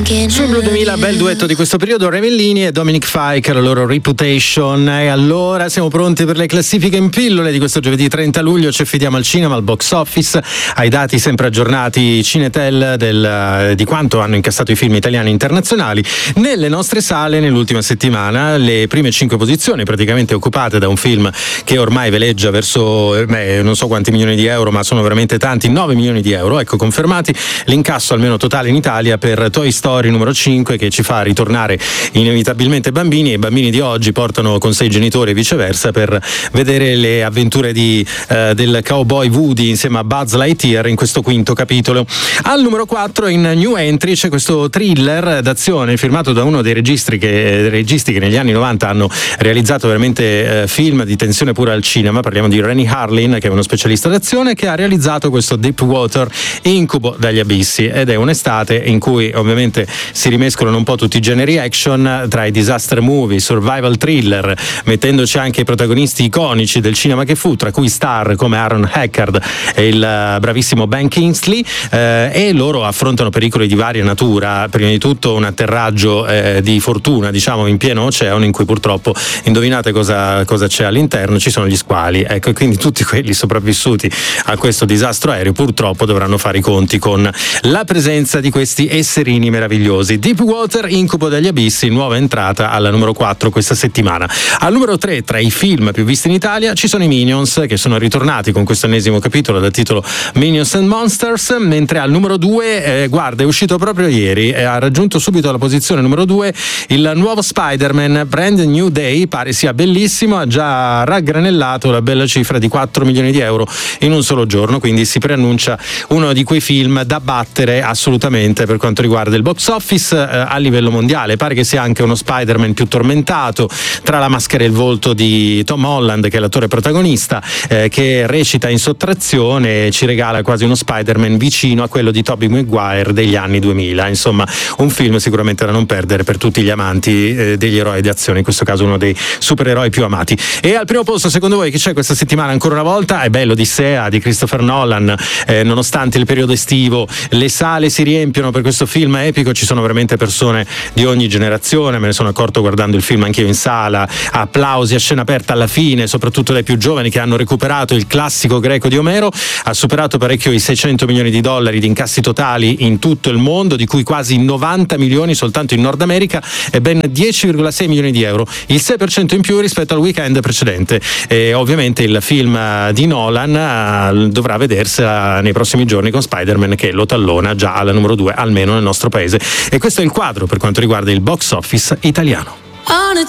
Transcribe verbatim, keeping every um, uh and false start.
Sul Blu duemila, bel duetto di questo periodo, Remellini e Dominic Fike, la loro Reputation. E allora siamo pronti per le classifiche in pillole di questo giovedì trenta luglio. Ci affidiamo al cinema, al box office, ai dati sempre aggiornati Cinetel del, di quanto hanno incassato i film italiani e internazionali nelle nostre sale nell'ultima settimana. Le prime cinque posizioni praticamente occupate da un film che ormai veleggia verso beh, non so quanti milioni di euro, ma sono veramente tanti, nove milioni di euro, ecco, confermati l'incasso almeno totale in Italia per Toy Story numero cinque, che ci fa ritornare inevitabilmente bambini, e i bambini di oggi portano con sé i genitori e viceversa per vedere le avventure di, eh, del cowboy Woody insieme a Buzz Lightyear in questo quinto capitolo. Al numero quattro, in new entry, c'è questo thriller d'azione firmato da uno dei registri che, registi che negli anni novanta hanno realizzato veramente eh, film di tensione pura al cinema. Parliamo di Renny Harlin, che è uno specialista d'azione, che ha realizzato questo Deep Water, Incubo dagli abissi, ed è un'estate in cui ovviamente si rimescolano un po' tutti i generi action, tra i disaster movie, survival thriller, mettendoci anche i protagonisti iconici del cinema che fu, tra cui star come Aaron Eckhart e il bravissimo Ben Kingsley, eh, e loro affrontano pericoli di varia natura. Prima di tutto un atterraggio eh, di fortuna, diciamo, in pieno oceano, in cui purtroppo, indovinate cosa, cosa c'è all'interno? Ci sono gli squali, ecco, e quindi tutti quelli sopravvissuti a questo disastro aereo purtroppo dovranno fare i conti con la presenza di questi esserini meravigliosi. Deep Water, Incubo dagli abissi, nuova entrata alla numero quattro questa settimana. Al numero tre, tra i film più visti in Italia, ci sono i Minions, che sono ritornati con questo ennesimo capitolo dal titolo Minions and Monsters, mentre al numero due, eh, guarda, è uscito proprio ieri, eh, ha raggiunto subito la posizione numero due il nuovo Spider-Man Brand New Day, pare sia bellissimo, ha già raggranellato la bella cifra di quattro milioni di euro in un solo giorno, quindi si preannuncia uno di quei film da battere assolutamente per quanto riguarda il box office eh, a livello mondiale. Pare che sia anche uno Spider-Man più tormentato, tra la maschera e il volto di Tom Holland, che è l'attore protagonista, eh, che recita in sottrazione e ci regala quasi uno Spider-Man vicino a quello di Tobey Maguire degli anni duemila. Insomma, un film sicuramente da non perdere per tutti gli amanti eh, degli eroi d'azione, in questo caso uno dei supereroi più amati. E al primo posto, secondo voi, chi c'è questa settimana ancora una volta? È bello Odissea di Christopher Nolan, eh, nonostante il periodo estivo le sale si riempiono per questo film epico, ci sono veramente persone di ogni generazione, me ne sono accorto guardando il film anch'io in sala, applausi a scena aperta alla fine, soprattutto dai più giovani che hanno recuperato il classico greco di Omero. Ha superato parecchio i seicento milioni di dollari di incassi totali in tutto il mondo, di cui quasi novanta milioni soltanto in Nord America e ben dieci virgola sei milioni di euro, il sei per cento in più rispetto al weekend precedente. E ovviamente il film di Nolan uh, dovrà vedersela nei prossimi giorni con Spider-Man, che lo tallona già alla numero due, almeno nel nostro paese. E questo è il quadro per quanto riguarda il box office italiano.